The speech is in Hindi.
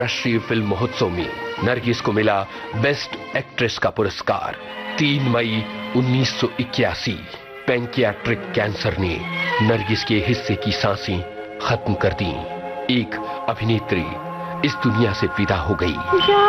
राष्ट्रीय फिल्म महोत्सव में नरगिस को मिला बेस्ट एक्ट्रेस का पुरस्कार। 3 मई 1981 पैंकियाट्रिक कैंसर ने नरगिस के हिस्से की सांसें खत्म कर दी। एक अभिनेत्री इस दुनिया से विदा हो गई।